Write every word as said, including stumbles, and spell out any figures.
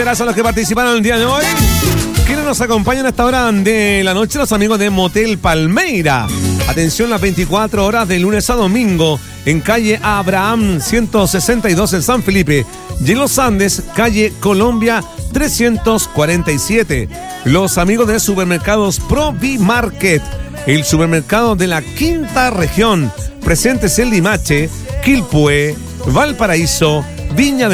Gracias a los que participaron el día de hoy. ¿Quiénes nos acompañan a esta hora de la noche? Los amigos de Motel Palmeira. Atención, las veinticuatro horas de lunes a domingo en calle Abraham ciento sesenta y dos en San Felipe y en Los Andes, calle Colombia trescientos cuarenta y siete. Los amigos de Supermercados Provi Market, el supermercado de la quinta región, presentes en Limache, Quilpué, Valparaíso, Viña